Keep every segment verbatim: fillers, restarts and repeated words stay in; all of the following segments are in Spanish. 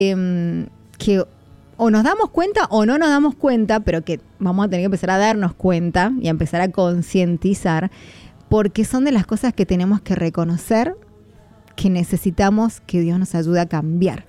eh, que o nos damos cuenta o no nos damos cuenta, pero que vamos a tener que empezar a darnos cuenta y a empezar a concientizar, porque son de las cosas que tenemos que reconocer, que necesitamos que Dios nos ayude a cambiar.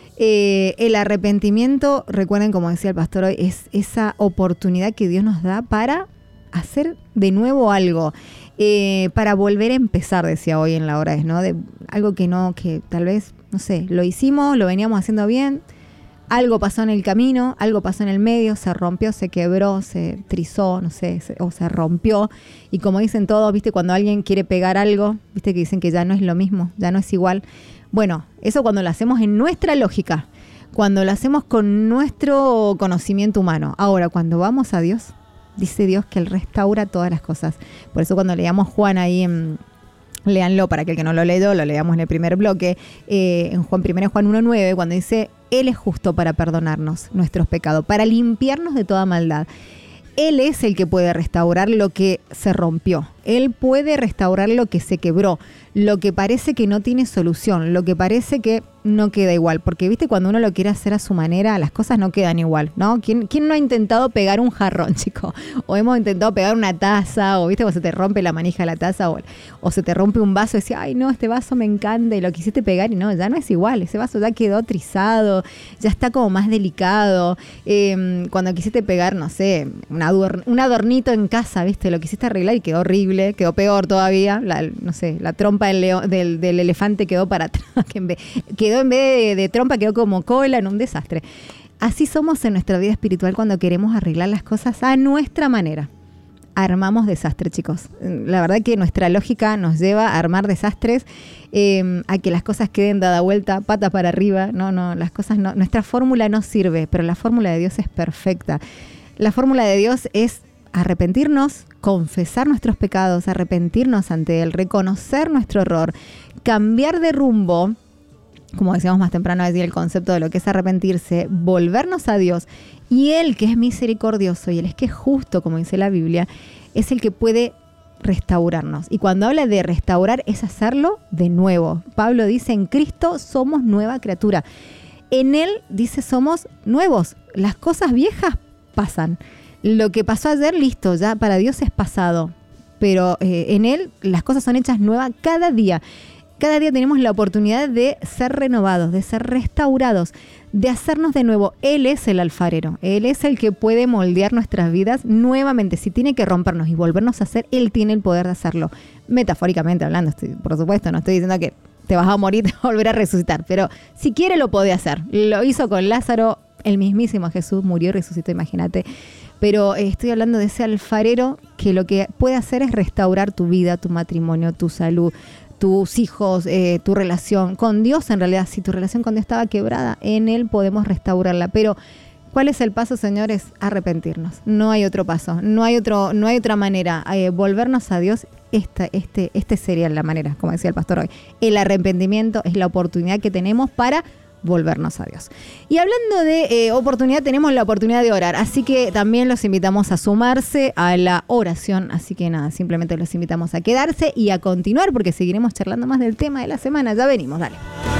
Eh, el arrepentimiento, recuerden, como decía el pastor hoy, es esa oportunidad que Dios nos da para hacer de nuevo algo, eh, para volver a empezar, decía hoy en la hora, ¿no? De algo que no, que tal vez, no sé, lo hicimos, lo veníamos haciendo bien, algo pasó en el camino, algo pasó en el medio, se rompió, se quebró, se trizó, no sé, se, o se rompió. Y como dicen todos, ¿viste? Cuando alguien quiere pegar algo, ¿viste? Que dicen que ya no es lo mismo, ya no es igual. Bueno, eso cuando lo hacemos en nuestra lógica, cuando lo hacemos con nuestro conocimiento humano. Ahora, cuando vamos a Dios, dice Dios que Él restaura todas las cosas. Por eso cuando leíamos Juan ahí en... Léanlo para que el que no lo leyó, lo leamos en el primer bloque, eh, en Juan primero Juan uno nueve, cuando dice, Él es justo para perdonarnos nuestros pecados, para limpiarnos de toda maldad. Él es el que puede restaurar lo que se rompió. Él puede restaurar lo que se quebró, lo que parece que no tiene solución, lo que parece que no queda igual. Porque, viste, cuando uno lo quiere hacer a su manera, las cosas no quedan igual, ¿no? ¿Quién, quién no ha intentado pegar un jarrón, chico? O hemos intentado pegar una taza, o, viste, cuando se te rompe la manija de la taza, o, o se te rompe un vaso y decís, ay, no, este vaso me encanta, y lo quisiste pegar, y no, ya no es igual. Ese vaso ya quedó trizado, ya está como más delicado. Eh, cuando quisiste pegar, no sé, un, adorn, un adornito en casa, viste, lo quisiste arreglar y quedó horrible, quedó peor todavía, la, no sé, la trompa del, león, del, del elefante quedó para atrás, que en vez, quedó en vez de, de trompa, quedó como cola, en un desastre. Así somos en nuestra vida espiritual cuando queremos arreglar las cosas a nuestra manera. Armamos desastres, chicos. La verdad que nuestra lógica nos lleva a armar desastres, eh, a que las cosas queden dada vuelta, patas para arriba. No, no, las cosas no. Nuestra fórmula no sirve, pero la fórmula de Dios es perfecta. La fórmula de Dios es arrepentirnos, confesar nuestros pecados, arrepentirnos ante Él, reconocer nuestro error, cambiar de rumbo, como decíamos más temprano, decir el concepto de lo que es arrepentirse, volvernos a Dios, y Él, que es misericordioso y Él es que es justo, como dice la Biblia, es el que puede restaurarnos. Y cuando habla de restaurar es hacerlo de nuevo. Pablo dice, en Cristo somos nueva criatura. En Él, dice, somos nuevos. Las cosas viejas pasan. Lo que pasó ayer, listo, ya para Dios es pasado. Pero eh, en Él las cosas son hechas nuevas cada día. Cada día tenemos la oportunidad de ser renovados, de ser restaurados, de hacernos de nuevo. Él es el alfarero. Él es el que puede moldear nuestras vidas nuevamente. Si tiene que rompernos y volvernos a hacer, Él tiene el poder de hacerlo. Metafóricamente hablando, estoy, por supuesto, no estoy diciendo que te vas a morir, te vas a volver a resucitar. Pero si quiere, lo puede hacer. Lo hizo con Lázaro, el mismísimo Jesús murió y resucitó, imagínate. Pero eh, estoy hablando de ese alfarero que lo que puede hacer es restaurar tu vida, tu matrimonio, tu salud, tus hijos, eh, tu relación con Dios. En realidad, si tu relación con Dios estaba quebrada, en Él podemos restaurarla. Pero, ¿cuál es el paso, señores? Arrepentirnos. No hay otro paso, no hay otro, no hay otra manera. Eh, volvernos a Dios, esta, este, este sería la manera, como decía el pastor hoy. El arrepentimiento es la oportunidad que tenemos para volvernos a Dios. Y hablando de eh, oportunidad, tenemos la oportunidad de orar, así que también los invitamos a sumarse a la oración, así que nada, simplemente los invitamos a quedarse y a continuar porque seguiremos charlando más del tema de la semana. Ya venimos, dale.